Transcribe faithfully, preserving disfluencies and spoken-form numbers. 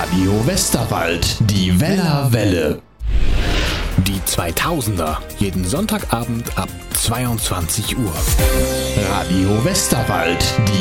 Radio Westerwald, die Weller Welle. Die zweitausender, jeden Sonntagabend ab zweiundzwanzig Uhr. Radio Westerwald, die